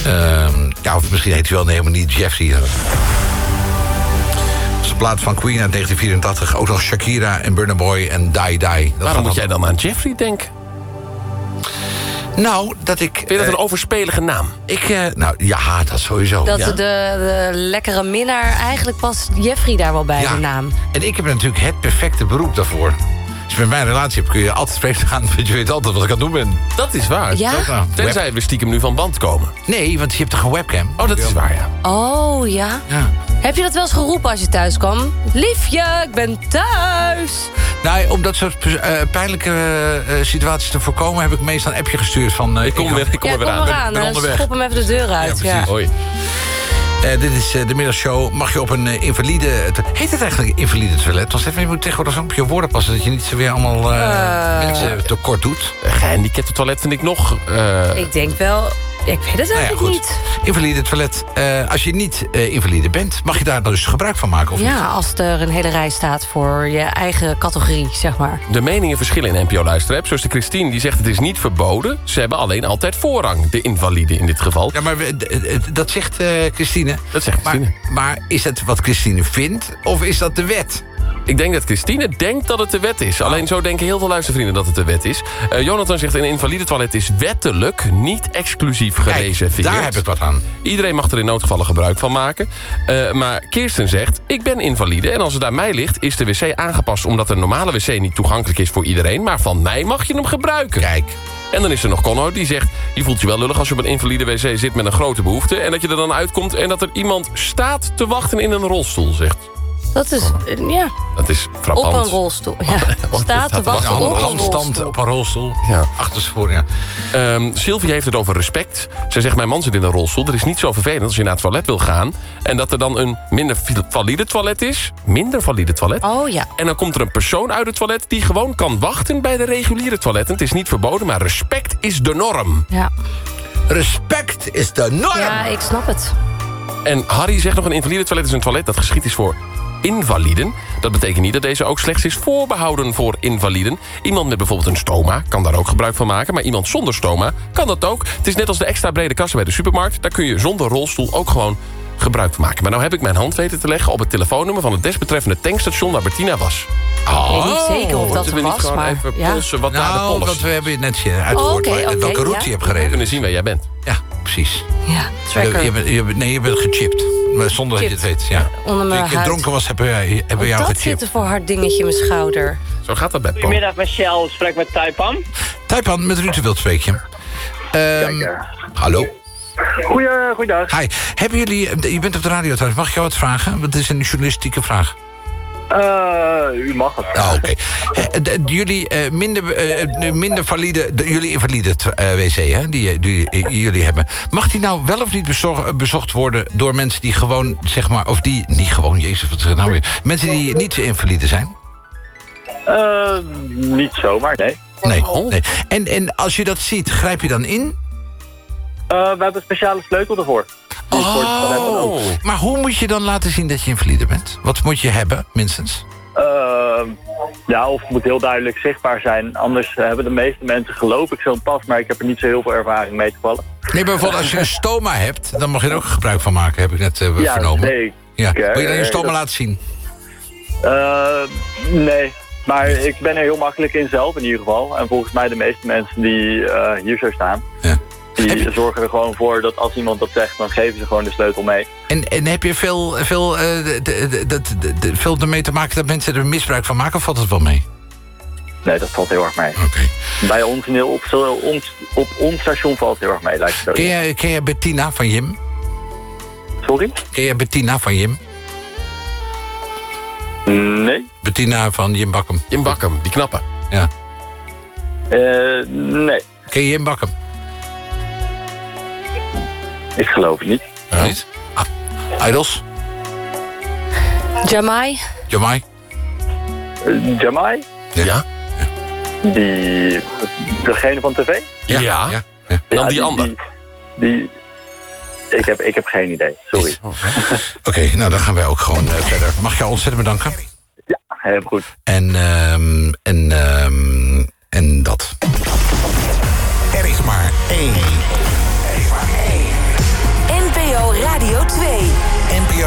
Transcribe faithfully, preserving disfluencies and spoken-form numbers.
Uh, ja, of misschien heet hij wel helemaal niet Jeffrey. Dat is een plaat van Queen uit negentien vierentachtig. Ook nog Shakira en Burna Boy en Die Die. Dat Waarom moet jij dan aan Jeffrey denken? Nou, dat ik... Vind je dat uh, een overspelige naam? Ik, uh, nou, ja, dat sowieso. Dat ja. de, de lekkere minnaar, eigenlijk past Jeffrey daar wel bij, ja. de naam. En ik heb natuurlijk het perfecte beroep daarvoor. Als je met mij een relatie hebt, kun je altijd vreemd gaan. Want je weet altijd wat ik aan het doen ben. Dat is waar. Ja? Nou, Tenzij we stiekem nu van band komen. Nee, want je hebt toch een webcam? Oh, dat is waar, ja. Oh, ja. Ja. Heb je dat wel eens geroepen als je thuis kwam? Liefje, ik ben thuis. Nou, om dat soort uh, pijnlijke uh, situaties te voorkomen... heb ik meestal een appje gestuurd van... Uh, ik kom, weer, ik kom ja, er weer kom aan. maar aan. ben onderweg. Schop hem even de deur uit. Ja, Ja. Hoi. Uh, dit is uh, de middagshow. Mag je op een uh, invalide... Heet het eigenlijk invalide toilet? Want even, je moet tegenwoordig zo op je woorden passen... dat je niet zo weer allemaal uh, uh, mensen tekort doet. Een gehandicapte toilet vind ik nog... Uh... Ik denk wel... Ik weet het eigenlijk nou ja, niet. Invalide toilet. Uh, als je niet uh, invalide bent, mag je daar dus gebruik van maken? Of ja, niet? als er een hele rij staat voor je eigen categorie, zeg maar. De meningen verschillen in N P O-luisteraars. Zoals de Christine, die zegt het is niet verboden. Ze hebben alleen altijd voorrang, de invalide in dit geval. Ja, maar we, dat zegt uh, Christine. Dat zegt Christine. Maar, maar is het wat Christine vindt, of is dat de wet? Ik denk dat Christine denkt dat het de wet is. Alleen zo denken heel veel luistervrienden dat het de wet is. Uh, Jonathan zegt, een invalide toilet is wettelijk niet exclusief gereserveerd. Kijk, daar heb ik wat aan. Iedereen mag er in noodgevallen gebruik van maken. Uh, maar Kirsten zegt, ik ben invalide en als het aan mij ligt... is de wc aangepast omdat een normale wc niet toegankelijk is voor iedereen... maar van mij mag je hem gebruiken. Kijk. En dan is er nog Conno, die zegt... je voelt je wel lullig als je op een invalide wc zit met een grote behoefte... en dat je er dan uitkomt en dat er iemand staat te wachten in een rolstoel, zegt. Dat is, uh, ja, Dat is frappant. op een rolstoel. Ja. Staat te wachten Ja, op een handstand rolstoel. op een rolstoel. Ja. Achterstevoor, ja. Um, Sylvie heeft het over respect. Zij zegt, mijn man zit in een rolstoel. Dat is niet zo vervelend als je naar het toilet wil gaan. En dat er dan een minder valide toilet is. Minder valide toilet. Oh ja. En dan komt er een persoon uit het toilet... die gewoon kan wachten bij de reguliere toiletten. Het is niet verboden, maar respect is de norm. Ja. Respect is de norm. Ja, ik snap het. En Harry zegt nog, een invalide toilet is een toilet... dat geschikt is voor invaliden. Dat betekent niet dat deze ook slechts is voorbehouden voor invaliden. Iemand met bijvoorbeeld een stoma kan daar ook gebruik van maken... maar iemand zonder stoma kan dat ook. Het is net als de extra brede kassen bij de supermarkt. Daar kun je zonder rolstoel ook gewoon gebruik van maken. Maar nou heb ik mijn hand weten te leggen op het telefoonnummer... van het desbetreffende tankstation waar Bettina was. Ik weet niet zeker of dat Moeten er we niet was, gewoon maar... even Ja. polsen wat daar de Nou, pols want we hebben het net uitgehoord Oh, okay, waar- okay, welke route ja. je hebt We gereden. kunnen zien waar jij bent. Ja, precies. Ja, Je, tracker. je, bent, je, bent- nee, je bent gechipt. Maar zonder dat je het weet. Ja. Onder mijn Toen ik huid. dronken was, hebben wij hebben Oh, jou dat gechipt. zit er voor hard dingetje in mijn schouder. Zo gaat dat bij Paul. Goedemiddag Michel, spreek met Taipan. Taipan, met Ruud wilt spreek je. Um, Kijk, hallo. Goeie, goeiedag. Hi. Hebben jullie, je bent op de radio trouwens, mag ik jou wat vragen? Want het is een journalistieke vraag. Uh, u mag het. Ah, oké. Okay. Jullie uh, minder, uh, minder valide, de, jullie invalide uh, wc, hè, die, die, die jullie hebben. Mag die nou wel of niet bezocht, bezocht worden door mensen die gewoon, zeg maar, of die, niet gewoon, jezus, wat is het nou weer? Mensen die niet invalide zijn? Uh, niet zomaar, nee. Nee. nee. En, en als je dat ziet, grijp je dan in? Uh, we hebben een speciale sleutel ervoor. Oh, maar hoe moet je dan laten zien dat je invalide bent? Wat moet je hebben, minstens? Uh, ja, of het moet heel duidelijk zichtbaar zijn. Anders hebben de meeste mensen, geloof ik, zo'n pas, maar ik heb er niet zo heel veel ervaring mee te vallen. Nee, maar bijvoorbeeld als je een stoma hebt, dan mag je er ook gebruik van maken, heb ik net uh, ja, vernomen. Nee, ja, wil je dan je stoma dat... laten zien? Uh, nee, maar ik ben er heel makkelijk in zelf in ieder geval. En volgens mij de meeste mensen die uh, hier zo staan... Ja. Die je... zorgen er gewoon voor dat als iemand dat zegt, dan geven ze gewoon de sleutel mee. En, en heb je veel, veel, uh, de, de, de, de, de, veel ermee te maken dat mensen er misbruik van maken, of valt het wel mee? Nee, dat valt heel erg mee. Okay. Bij ons, in heel, op, ons, op ons station valt het heel erg mee, lijkt het zo. Ken jij, ken jij Bettina van Jim? Sorry? Ken jij Bettina van Jim? Nee. Bettina van Jim Bakkum. Jim Bakkum, die knappe. Ja. Uh, nee. Ken je Jim Bakkum? Ik geloof het niet. Ja. Niet? Ah, Idols? Jamai? Jamai? Uh, Jamai? Ja. ja. Die... Degene van tv? Ja. ja. ja. ja. Dan ja, die, die ander? Die, die, ik, heb, ik heb geen idee, sorry. Oké, okay, nou dan gaan wij ook gewoon uh, verder. Mag ik jou ontzettend bedanken? Ja, heel goed. En, um, en, um, en dat. Er is maar één